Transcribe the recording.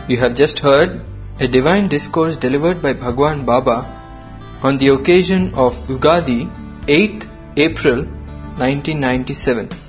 You have just heard a divine discourse delivered by Bhagwan Baba on the occasion of Ugadi, 8th April 1997.